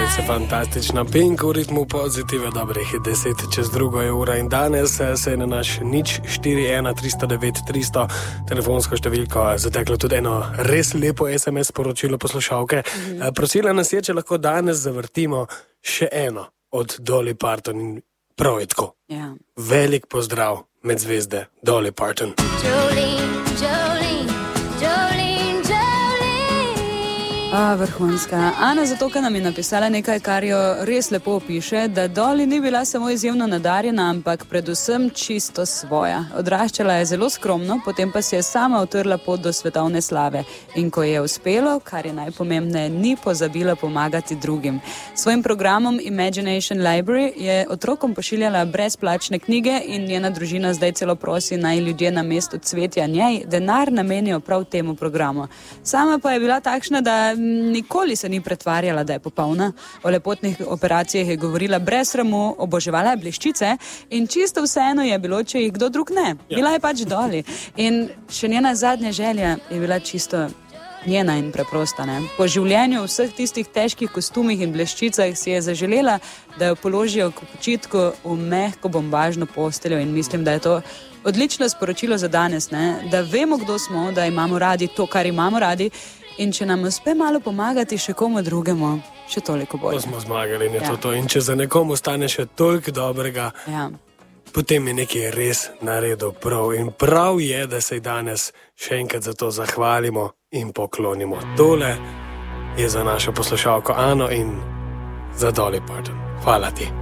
se fantastična Pink v ritmu pozitive, dobrih 10:10 je ura in danes se je na naš 041 309 300 telefonsko številko zateklo tudi eno res lepo SMS sporočilo poslušalke. Prosila nas je, če lahko danes zavrtimo še eno od Dolly Parton in prav je tako. Ja. Velik pozdrav med zvezde Dolly Parton. Vrhunska. Ana zato, ker nam je napisala nekaj, kar jo res lepo opiše, da Dolly ni bila samo izjemno nadarjena, ampak predvsem čisto svoja. Odraščala je zelo skromno, potem pa si je sama utrla pot do svetovne slave. In ko je uspelo, kar je najpomembneje, ni pozabila pomagati drugim. Svojim programom Imagination Library je otrokom pošiljala brezplačne knjige in njena družina zdaj celo prosi, naj ljudje na mesto cvetja njej denar namenijo prav temu programu. Sama pa je bila takšna, da nikoli se ni pretvarjala, da je popolna. O lepotnih operacijah je govorila brez sramu, oboževala je bleščice in čisto vseeno je bilo, če jih kdo drug ne. Bila je pač Dolly. In še njena zadnja želja je bila čisto njena in preprosta. Ne? Po življenju v vseh tistih težkih kostumih in bleščicah si je zaželela, da jo položijo k počitku v mehko bombažno posteljo in mislim, da je to odlično sporočilo za danes, ne? Da vemo, kdo smo, da imamo radi to, kar imamo radi. In če nam uspe malo pomagati še komu drugemu, še toliko bolj. To smo zmagali in je to. In če za nekomu stane še toliko dobrega, potem je nekaj res naredil prav. In prav je, da se danes še enkrat za to zahvalimo in poklonimo. Tole je za našo poslušalko Ano in za Dolly Parton. Hvala ti.